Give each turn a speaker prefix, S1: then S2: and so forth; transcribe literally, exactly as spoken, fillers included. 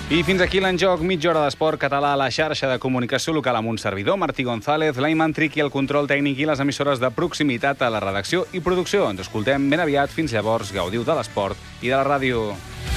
S1: I fins aquí l'Enjoc, mitja hora d'esport català a la xarxa de comunicació local amb un servidor, Martí González, l'Aiman Triqui, el control tècnic i les emissores de proximitat a la redacció i producció. Ens escoltem ben aviat. Fins llavors, gaudiu de l'esport i de la ràdio.